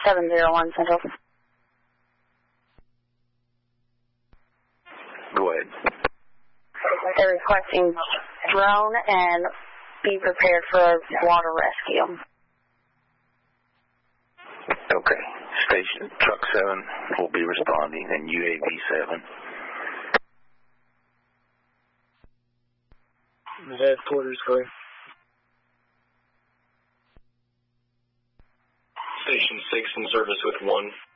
701 Central. Go ahead. They're requesting drone and be prepared for water rescue. Okay. Station Truck 7 will be responding, and UAV 7. Headquarters, clear. Station 6 in service with 1.